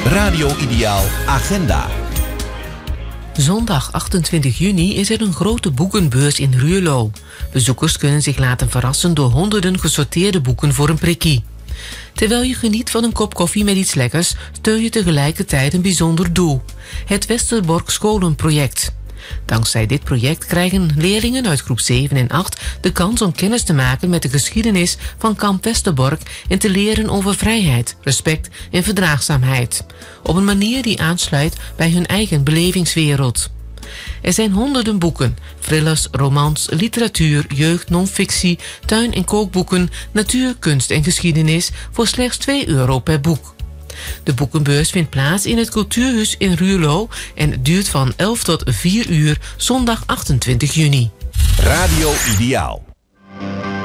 Radio Ideaal Agenda. Zondag 28 juni is er een grote boekenbeurs in Ruurlo. Bezoekers kunnen zich laten verrassen door honderden gesorteerde boeken voor een prikkie. Terwijl je geniet van een kop koffie met iets lekkers, steun je tegelijkertijd een bijzonder doel: het Westerbork Scholenproject. Dankzij dit project krijgen leerlingen uit groep 7 en 8 de kans om kennis te maken met de geschiedenis van kamp Westerbork en te leren over vrijheid, respect en verdraagzaamheid, op een manier die aansluit bij hun eigen belevingswereld. Er zijn honderden boeken, thrillers, romans, literatuur, jeugd, non-fictie, tuin- en kookboeken, natuur, kunst en geschiedenis voor slechts €2 per boek. De boekenbeurs vindt plaats in het Cultuurhuis in Ruurlo en duurt van 11 tot 4 uur zondag 28 juni. Radio Ideaal.